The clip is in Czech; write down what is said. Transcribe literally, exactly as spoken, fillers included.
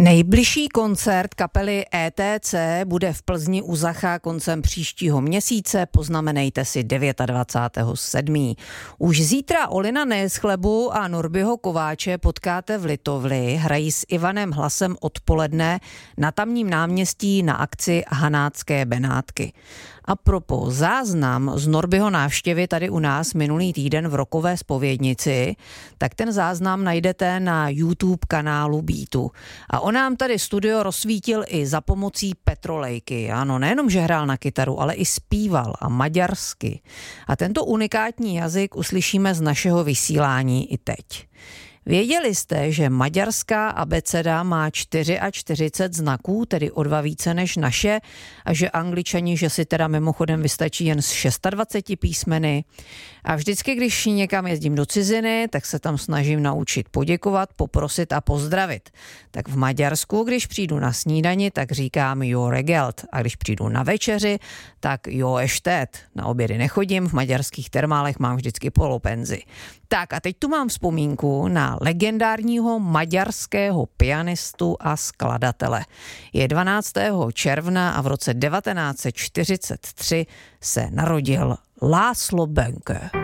Nejbližší koncert kapely E T C bude v Plzni u Zacha koncem příštího měsíce, poznamenejte si dvacátého devátého sedmého Už zítra Olina Neschlebu a Norbyho Kováče potkáte v Litovli, hrají s Ivanem Hlasem odpoledne na tamním náměstí na akci Hanácké Benátky. A propos, záznam z Norbyho návštěvy tady u nás minulý týden v Rockové zpovědnici, tak ten záznam najdete na YouTube kanálu Beatu. A on nám tady studio rozsvítil i za pomocí petrolejky. Ano, nejenom, že hrál na kytaru, ale i zpíval a maďarsky. A tento unikátní jazyk uslyšíme z našeho vysílání i teď. Věděli jste, že maďarská abeceda má čtyřicet čtyři znaků, tedy o dva více než naše, a že Angličani, že si teda mimochodem vystačí jen z dvacet šest písmeny. A vždycky, když někam jezdím do ciziny, tak se tam snažím naučit poděkovat, poprosit a pozdravit. Tak v Maďarsku, když přijdu na snídani, tak říkám jó regelt, a když přijdu na večeři, tak jó estet. Na obědy nechodím, v maďarských termálech mám vždycky polopenzi. Tak a teď tu mám vzpomínku na legendárního maďarského pianistu a skladatele. Je dvanáctého června a v roce devatenáct set čtyřicet tři se narodil László Benke.